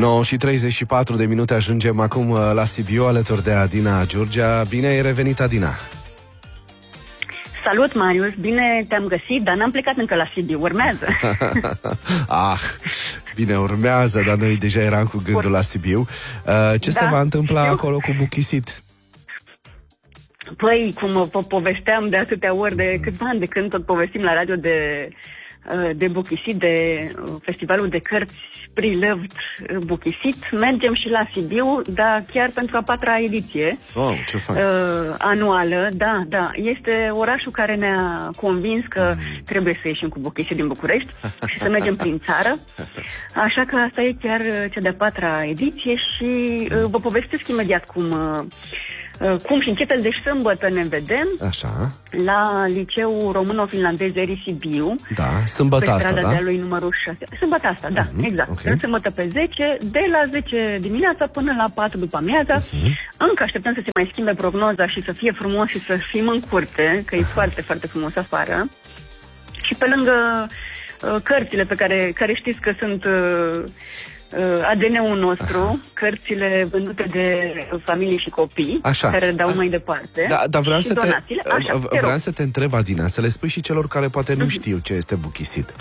9 și 34 de minute ajungem acum la Sibiu, alături de Adina Giurgea. Bine ai revenit, Adina! Salut, Marius! Bine te-am găsit, dar n-am plecat încă la Sibiu, urmează. Bine, urmează, dar noi deja eram cu gândul la Sibiu. Ce se va întâmpla acolo cu Buchisit? Păi, cum povesteam de atâtea ori, de câțiva ani de când tot povestim la radio de Buchisit, de festivalul de cărți Prilăvd Buchisit, mergem și la Sibiu, dar chiar pentru a 4-a ediție anuală. Da, este orașul care ne-a convins că trebuie să ieșim cu Buchisit din București și să mergem prin țară. Așa că asta e chiar cea de-a 4-a ediție și vă povestesc imediat cum și în cetel de sâmbătă ne vedem. Așa. La Liceul Româno-Finlandez Eri Sibiu. Da, sâmbătă asta, da? De lui numărul 6. Sâmbătă asta, da, exact. Okay. În sâmbătă pe 10, de la 10 dimineața până la 4 după amiaza. Încă așteptăm să se mai schimbe prognoza și să fie frumos și să fim în curte, că e foarte, foarte frumos afară. Și pe lângă cărțile pe care știți că sunt ADN-ul nostru, cărțile vândute de familii și copii, care le dau mai departe. Dar vreau să te întreb, Adina, să le spui și celor care poate nu știu ce este Buchisit.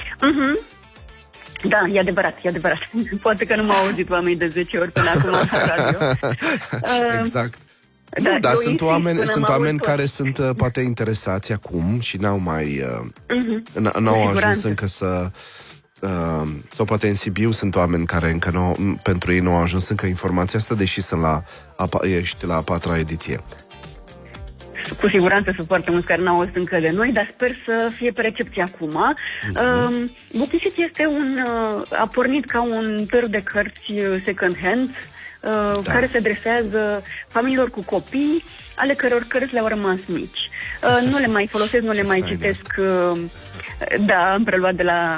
Da, e adevărat. Poate că nu m-au auzit oamenii de 10 ori până acum la radio. Exact. Dar sunt oameni care sunt poate interesați acum și n-au ajuns încă sau poate în Sibiu sunt oameni care încă pentru ei nu au ajuns încă informația asta, deși ești la a 4-a ediție. Cu siguranță sunt foarte mulți care n-au auzit încă de noi, dar sper să fie pe recepție acum. Buchisit a pornit ca un târg de cărți second hand, care se adresează familiilor cu copii, ale căror cărți le-au rămas mici. Nu le mai folosesc, nu le mai citesc. Da, am preluat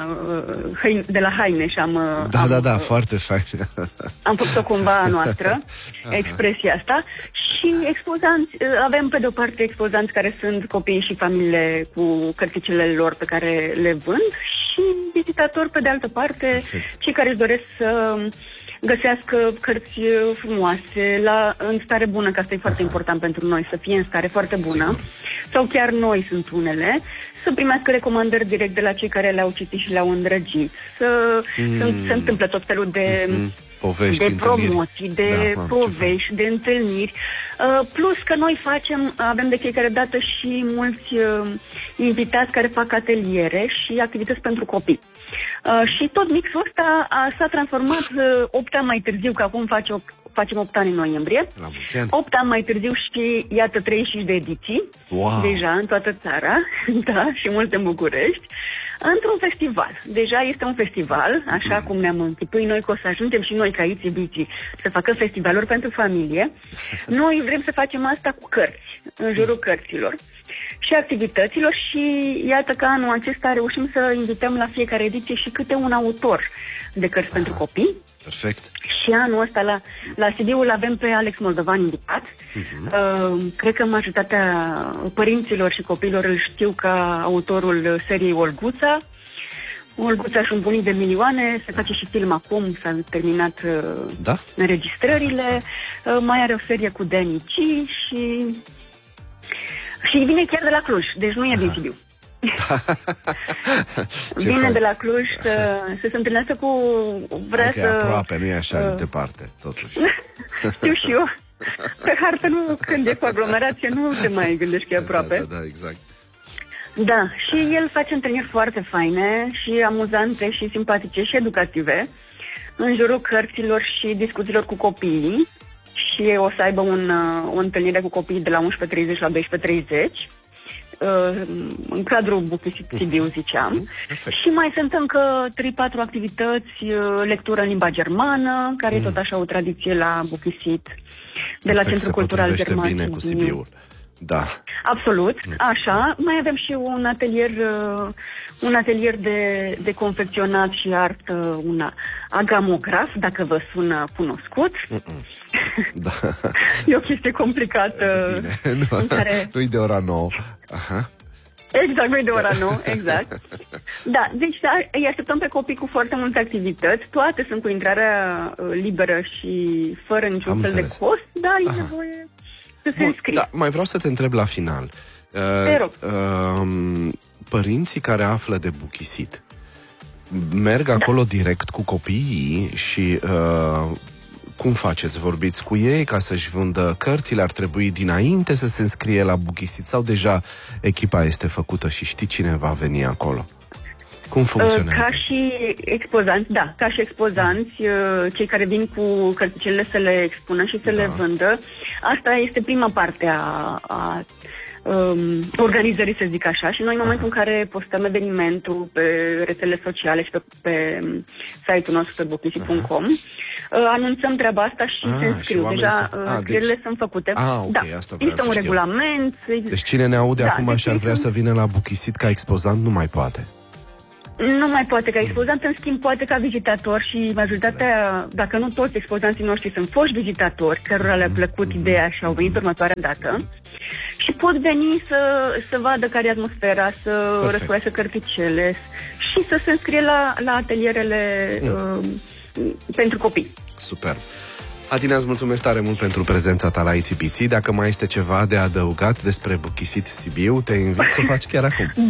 de la haine și am... Da, foarte fain. Am făcut-o cumva a noastră, expresia asta. Și expozanți, avem pe de-o parte expozanți care sunt copiii și familiile cu cărticele lor pe care le vând și vizitatori pe de altă parte, cei care își doresc să găsească cărți frumoase, în stare bună, că asta e foarte important pentru noi, să fie în stare foarte bună. Sigur. Sau chiar noi sunt unele, să primească recomandări direct de la cei care le-au citit și le-au îndrăgit. Se întâmplă tot felul de povești, de promoții, de povești, de întâlniri. Plus că noi avem de fiecare dată și mulți invitați care fac ateliere și activități pentru copii. Și tot mixul ăsta s-a transformat 8 ani mai târziu, că acum facem 8 ani în noiembrie. 8 ani mai târziu și iată 35 de ediții. Wow. Deja în toată țara, da, și multe în București, într-un festival. Deja este un festival, așa cum ne-am închipuit noi că o să ajungem și noi ca aici Bici să facă festivaluri pentru familie. Noi vrem să facem asta cu cărți, în jurul cărților și activităților și iată că anul acesta reușim să invităm la fiecare ediție și câte un autor de cărți pentru copii. Perfect. Și anul ăsta la Sibiu îl avem pe Alex Moldovan invitat. Cred că majoritatea părinților și copiilor îl știu ca autorul seriei Olguța. Olguța și un bunic de milioane, se face și film acum, s-a terminat înregistrările. Mai are o serie cu Danny G și vine chiar de la Cluj, deci nu e din Sibiu. Vine de la Cluj să se întâlnească cu... aproape, nu e așa departe, totuși. Știu și eu. Pe hartă când e cu aglomerație, nu te mai gândești că e aproape. Da, exact. Da, și el face întâlniri foarte faine și amuzante și simpatice și educative în jurul cărților și discuțiilor cu copiii. Și o să aibă o întâlnire cu copiii de la 11:30 la 12:30. În cadrul Buchisit Sibiu, ziceam. Și mai sunt încă 3-4 activități, lectură în limba germană, care e tot așa o tradiție la Buchisit, de la Centrul Cultural German bine cu Sibiul. Da. Absolut, așa. Mai avem și un atelier de confecționat și artă, agamograf, dacă vă sună cunoscut. Da. E o chestie complicată. Nu-i de ora 9. Aha. Exact, noi de ora 9, exact. Da, deci îi așteptăm pe copii cu foarte multe activități, toate sunt cu intrarea liberă și fără niciun fel de cost, dar e nevoie să se înscrie. Da, mai vreau să te întreb la final. Te rog. Părinții care află de Buchisit merg acolo direct cu copiii și cum faceți? Vorbiți cu ei ca să-și vândă cărțile? Ar trebui dinainte să se înscrie la Buchisit sau deja echipa este făcută și știi cine va veni acolo? Cum funcționează? Ca și expozanți, da, ca și expozanți, cei care vin cu cărțicele să le expună și să le vândă. Asta este prima parte a organizării, să zic așa, și noi în momentul în care postăm evenimentul pe rețelele sociale și pe site-ul nostru pe buchisit.com, anunțăm treaba asta și se înscriu. Deja scrierile sunt făcute. Okay, asta este un regulament. Deci cine ne aude acum și ar vrea să vină la Buchisit ca expozant, nu mai poate. Nu mai poate ca expozant, în schimb poate ca vizitator și majoritatea, dacă nu toți expozanții noștri sunt foști vizitatori, cărora le-a plăcut ideea și au venit următoarea dată și pot veni să vadă care e atmosfera, să răsfoiască cărticele și să se înscrie la atelierele pentru copii. Super! Adina, îți mulțumesc tare mult pentru prezența ta la ITBT. Dacă mai este ceva de adăugat despre Buchisit Sibiu, te invit să faci chiar acum.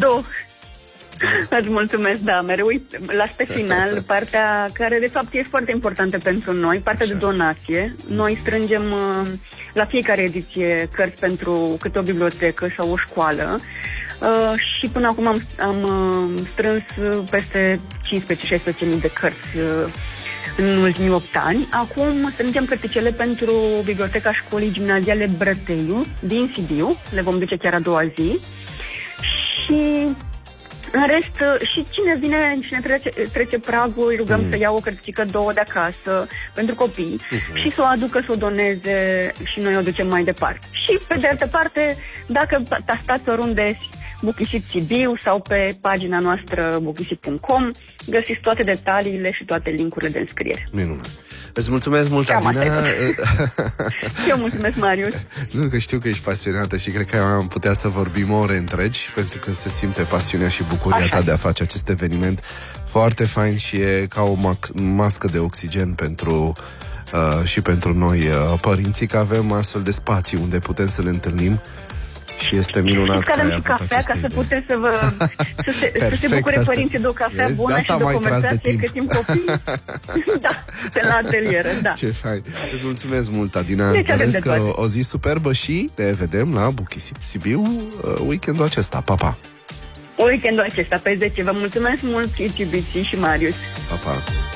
Îți mulțumesc, da, mereu las pe final partea care de fapt e foarte importantă pentru noi, partea de donație. Noi strângem la fiecare ediție cărți pentru câte o bibliotecă sau o școală și până acum am strâns peste 15-16.000 de cărți în ultimii 8 ani. Acum strângem cărticele pentru biblioteca școlii gimnaziale Brăteiu din Sibiu, le vom duce chiar a doua zi și în rest, și cine vine și ne trece pragul, îi rugăm să ia o cărticică, 2 de acasă pentru copii și să o aducă, să o doneze și noi o ducem mai departe. Și pe de altă parte, dacă tastați oriunde Buchisit Sibiu sau pe pagina noastră buchisit.com, găsiți toate detaliile și toate link-urile de înscriere. Minunat! Îți mulțumesc mult, Adina. Eu mulțumesc, Marius. Nu, că știu că ești pasionată și cred că am putea să vorbim ore întregi, pentru că se simte pasiunea și bucuria ta de a face acest eveniment foarte fain și e ca o mască de oxigen pentru și pentru noi părinții, că avem astfel de spații unde putem să ne întâlnim. Și este minunat că avem și cafea ca să puteți să se bucure părinții de o cafea bună și de o conversație cât timp copii. Da, la atelieră, da. Ce fain. Îți mulțumesc mult, Adina. Îți doresc o zi superbă și ne vedem la Buchisit Sibiu weekendul acesta. Pa, pa! Weekendul acesta, pe 10. Vă mulțumesc mult, ITBT și Marius. Pa, pa!